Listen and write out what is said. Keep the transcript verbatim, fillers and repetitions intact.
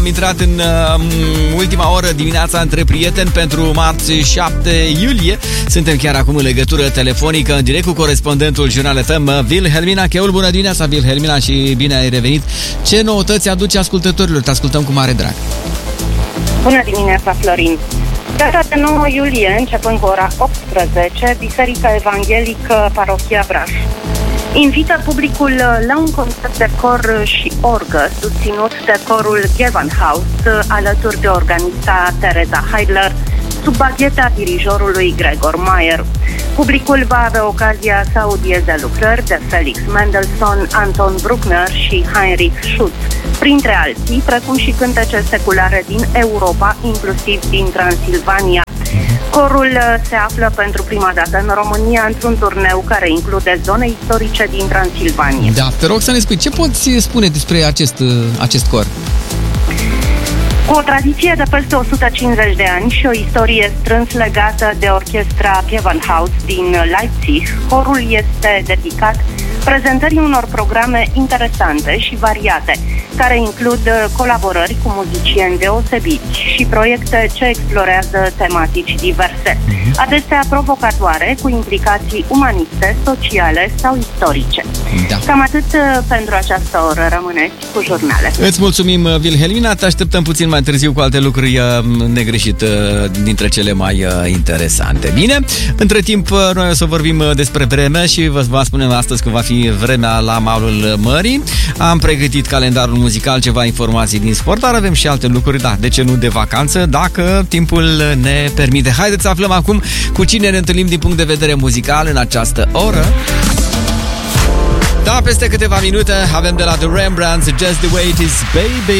Am intrat în uh, ultima oră dimineața între prieteni pentru marți șapte iulie. Suntem chiar acum în legătură telefonică, în direct cu corespondentul Jurnal F M, Wilhelmina Cheul. Bună dimineața, Wilhelmina, și bine ai revenit. Ce noutăți aduce ascultătorilor? Te ascultăm cu mare drag. Bună dimineața, Florin. Data de nouă iulie, începând cu ora optsprezece, Biserica Evanghelică Parohia Braș invită publicul la un concert de cor și orgă susținut de corul Gewandhaus, alături de organista Teresa Heidler, sub bagheta dirijorului Gregor Mayer. Publicul va avea ocazia să audieze lucrări de Felix Mendelssohn, Anton Bruckner și Heinrich Schütz, printre alții, precum și cântece seculare din Europa, inclusiv din Transilvania. Corul se află pentru prima dată în România într-un turneu care include zone istorice din Transilvania. Da, te rog să ne spui, ce poți spune despre acest, acest cor? Cu o tradiție de peste o sută cincizeci de ani și o istorie strâns legată de orchestra Gewandhaus din Leipzig, corul este dedicat prezentării unor programe interesante și variate, care includ colaborări cu muzicieni deosebiți și proiecte ce explorează tematici diverse, adesea provocatoare, cu implicații umaniste, sociale sau istorice. Da. Cam atât pentru această oră. Rămâneți cu jurnale. Îți mulțumim, Wilhelmina, te așteptăm puțin mai târziu cu alte lucruri negreșit dintre cele mai interesante. Bine? Între timp, noi o să vorbim despre vreme și vă, vă spunem astăzi că va fi vremea la malul mării. Am pregătit calendarul muzical, ceva informații din sport, dar avem și alte lucruri, da, de ce nu de vacanță, dacă timpul ne permite. Haideți să aflăm acum cu cine ne întâlnim din punct de vedere muzical în această oră. Da, peste câteva minute avem de la The Rembrandts Just the Way It Is, Baby.